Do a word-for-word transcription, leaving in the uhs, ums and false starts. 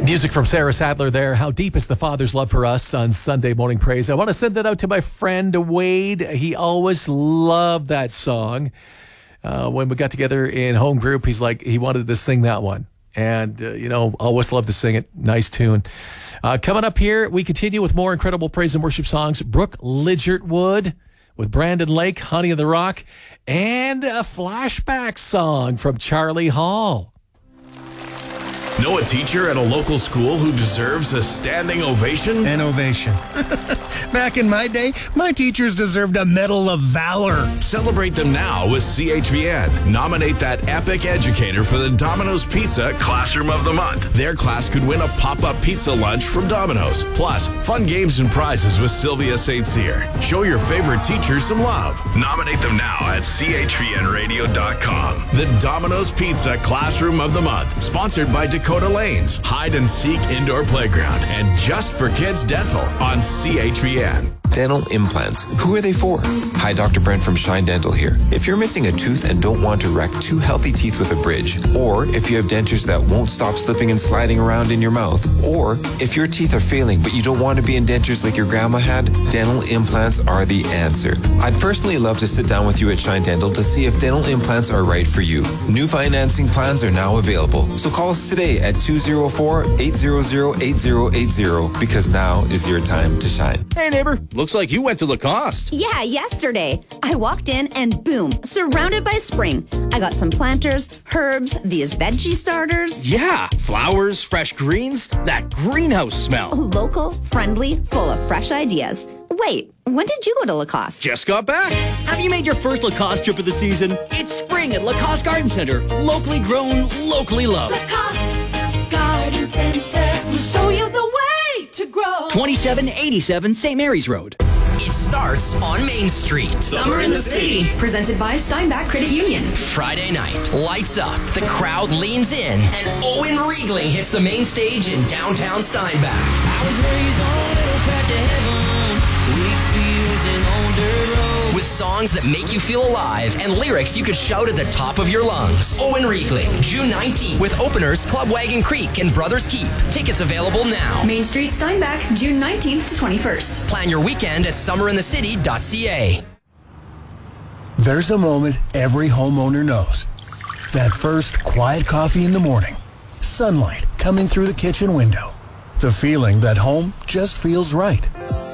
Music from Sarah Sadler there. How deep is the Father's love for us on Sunday Morning Praise? I want to send that out to my friend Wade. He always loved that song. Uh, when we got together in home group, he's like, he wanted to sing that one. And, uh, you know, always love to sing it. Nice tune. Uh, coming up here, we continue with more incredible praise and worship songs. Brooke Lidgertwood with Brandon Lake, Honey of the Rock, and a flashback song from Charlie Hall. Know a teacher at a local school who deserves a standing ovation? An ovation. Back in my day, my teachers deserved a Medal of Valor. Celebrate them now with C H V N. Nominate that epic educator for the Domino's Pizza Classroom of the Month. Their class could win a pop-up pizza lunch from Domino's. Plus, fun games and prizes with Sylvia Saint Cyr. Show your favorite teacher some love. Nominate them now at C H V N radio dot com. The Domino's Pizza Classroom of the Month. Sponsored by Dakota Lanes, Hide and Seek Indoor Playground, and Just for Kids Dental on C H V N. Dental implants. Who are they for? Hi, Doctor Brent from Shine Dental here. If you're missing a tooth and don't want to wreck two healthy teeth with a bridge, or if you have dentures that won't stop slipping and sliding around in your mouth, or if your teeth are failing but you don't want to be in dentures like your grandma had, dental implants are the answer. I'd personally love to sit down with you at Shine Dental to see if dental implants are right for you. New financing plans are now available, so call us today at two oh four, eight hundred, eighty eighty because now is your time to shine. Hey neighbor, looks like you went to Lacoste. Yeah, yesterday. I walked in and boom, surrounded by spring. I got some planters, herbs, these veggie starters. Yeah, flowers, fresh greens, that greenhouse smell. Local, friendly, full of fresh ideas. Wait, when did you go to Lacoste? Just got back. Have you made your first Lacoste trip of the season? It's spring at Lacoste Garden Center. Locally grown, locally loved. Lacoste Garden Center will show you the way to grow. twenty-seven eighty-seven Saint Mary's Road. It starts on Main Street. Summer in the City, presented by Steinbach Credit Union. Friday night, lights up, the crowd leans in, and Owen Riegling hits the main stage in downtown Steinbach. I was raised on a little patch of heaven, wheat fields and old dirt roads. With songs that make you feel alive and lyrics you could shout at the top of your lungs. Owen Riegling, June nineteenth, with openers Club Wagon Creek and Brothers Keep. Tickets available now. Main Street, Steinbach, June nineteenth to twenty-first. Plan your weekend at summer in the city dot c a. There's a moment every homeowner knows. That first quiet coffee in the morning. Sunlight coming through the kitchen window. The feeling that home just feels right.